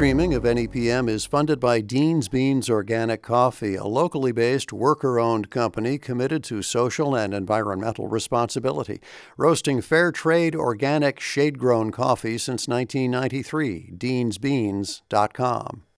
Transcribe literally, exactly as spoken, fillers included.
streaming of N E P M is funded by Dean's Beans Organic Coffee, a locally based, worker-owned company committed to social and environmental responsibility, roasting fair trade, organic, shade-grown coffee since nineteen ninety-three. deans beans dot com.